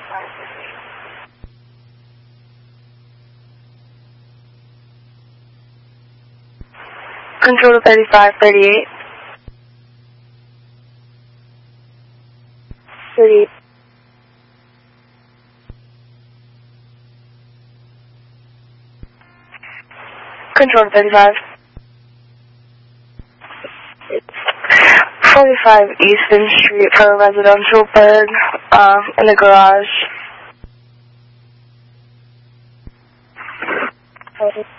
Control to 3538. 38. Control to 35. 45 Eastern Street for a residential bird in the garage.